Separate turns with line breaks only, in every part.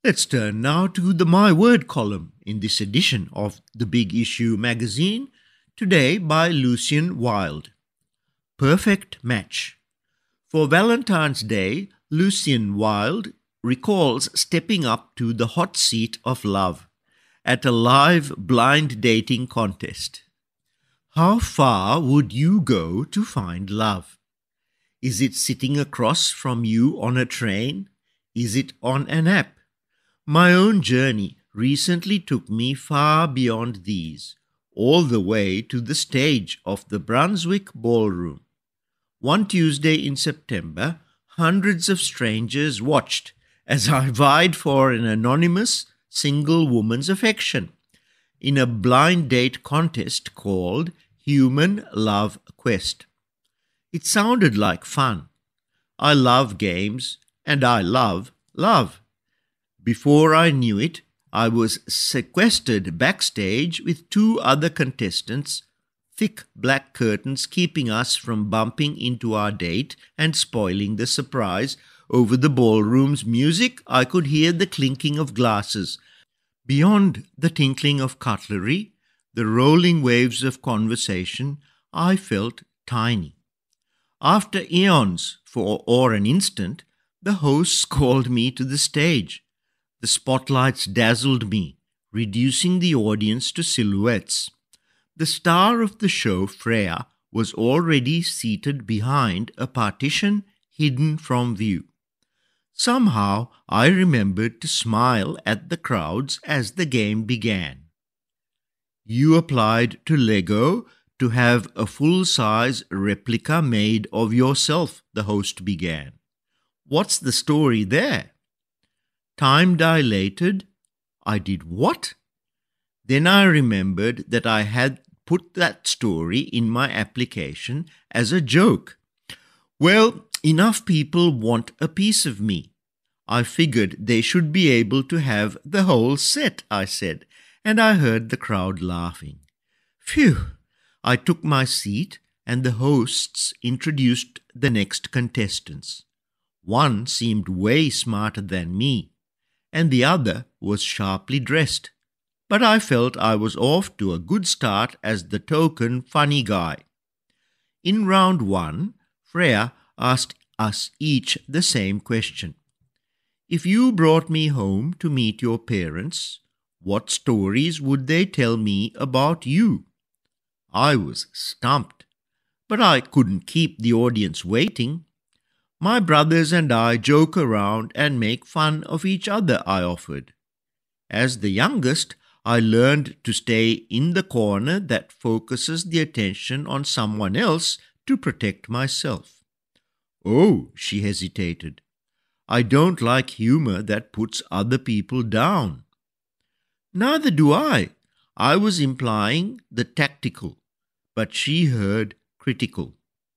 Let's turn now to the My Word column in this edition of the Big Issue magazine, today by Lucian Wilde. Perfect Match. For Valentine's Day, Lucian Wilde recalls stepping up to the hot seat of love at a live blind dating contest. How far would you go to find love? Is it sitting across from you on a train? Is it on an app? My own journey recently took me far beyond these, all the way to the stage of the Brunswick Ballroom. One Tuesday in September, hundreds of strangers watched as I vied for an anonymous single woman's affection in a blind date contest called Human Love Quest. It sounded like fun. I love games and I love love. Before I knew it, I was sequestered backstage with two other contestants, thick black curtains keeping us from bumping into our date and spoiling the surprise. Over the ballroom's music, I could hear the clinking of glasses. Beyond the tinkling of cutlery, the rolling waves of conversation, I felt tiny. After eons, or an instant, the hosts called me to the stage. The spotlights dazzled me, reducing the audience to silhouettes. The star of the show, Freya, was already seated behind a partition hidden from view. Somehow I remembered to smile at the crowds as the game began. You applied to Lego to have a full-size replica made of yourself, the host began. What's the story there? Time dilated. I did what? Then I remembered that I had put that story in my application as a joke. Well, enough people want a piece of me. I figured they should be able to have the whole set, I said, and I heard the crowd laughing. Phew! I took my seat and the hosts introduced the next contestants. One seemed way smarter than me, and the other was sharply dressed. But I felt I was off to a good start as the token funny guy. In round one, Freya asked us each the same question. If you brought me home to meet your parents, what stories would they tell me about you? I was stumped, but I couldn't keep the audience waiting. My brothers and I joke around and make fun of each other, I offered. As the youngest, I learned to stay in the corner that focuses the attention on someone else to protect myself. Oh, she hesitated. I don't like humor that puts other people down. Neither do I. I was implying the tactical, but she heard critical.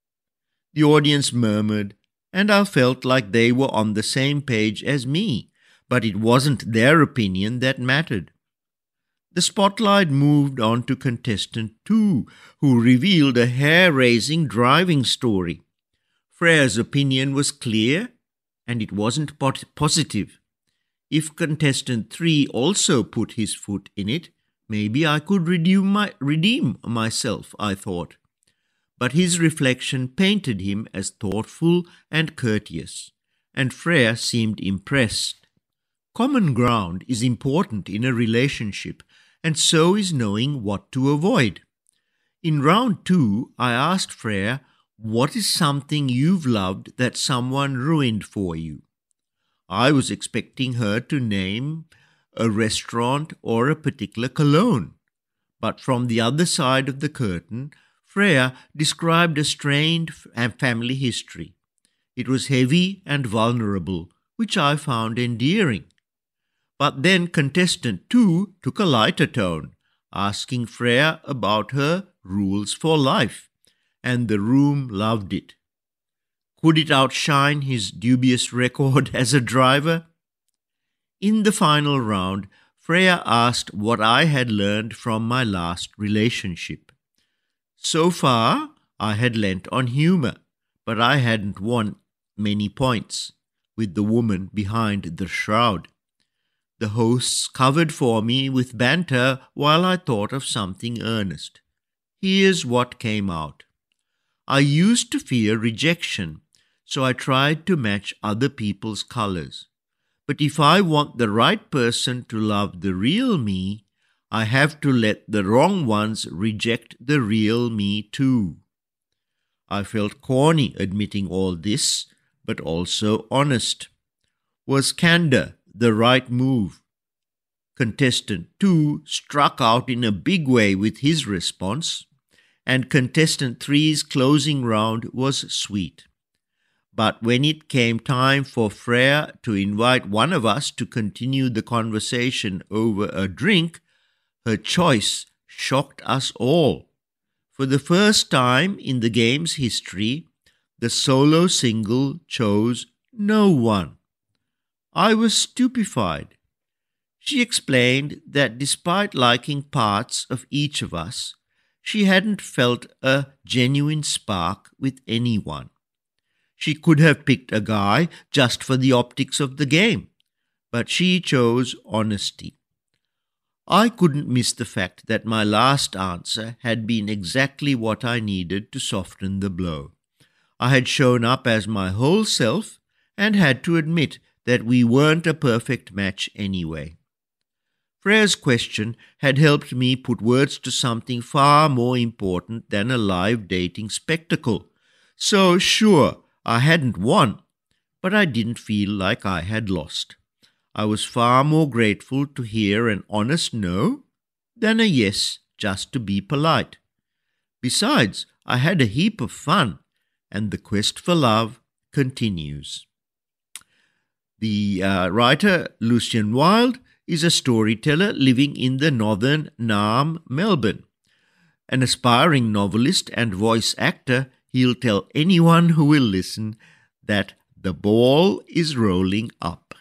The audience murmured, and I felt like they were on the same page as me, but it wasn't their opinion that mattered. The spotlight moved on to contestant 2, who revealed a hair-raising driving story. Freya's opinion was clear, and it wasn't positive. If contestant 3 also put his foot in it, maybe I could redeem myself, I thought. But his reflection painted him as thoughtful and courteous, and Freya seemed impressed. Common ground is important in a relationship, and so is knowing what to avoid. In round 2, I asked Freya, what is something you've loved that someone ruined for you? I was expecting her to name a restaurant or a particular cologne, but from the other side of the curtain, Freya described a strained family history. It was heavy and vulnerable, which I found endearing. But then contestant 2 took a lighter tone, asking Freya about her rules for life, and the room loved it. Could it outshine his dubious record as a driver? In the final round, Freya asked what I had learned from my last relationship. So far, I had lent on humor, but I hadn't won many points with the woman behind the shroud. The hosts covered for me with banter while I thought of something earnest. Here's what came out. I used to fear rejection, so I tried to match other people's colors. But if I want the right person to love the real me, I have to let the wrong ones reject the real me too. I felt corny admitting all this, but also honest. Was candor the right move? Contestant 2 struck out in a big way with his response, and contestant 3's closing round was sweet. But when it came time for Freya to invite one of us to continue the conversation over a drink, her choice shocked us all. For the first time in the game's history, the solo single chose no one. I was stupefied. She explained that despite liking parts of each of us, she hadn't felt a genuine spark with anyone. She could have picked a guy just for the optics of the game, but she chose honesty. I couldn't miss the fact that my last answer had been exactly what I needed to soften the blow. I had shown up as my whole self and had to admit that we weren't a perfect match anyway. Freya's question had helped me put words to something far more important than a live dating spectacle. So sure, I hadn't won, but I didn't feel like I had lost. I was far more grateful to hear an honest no than a yes just to be polite. Besides, I had a heap of fun, and the quest for love continues. The writer Lucian Wilde is a storyteller living in the northern Naarm, Melbourne. An aspiring novelist and voice actor, he'll tell anyone who will listen that the ball is rolling up.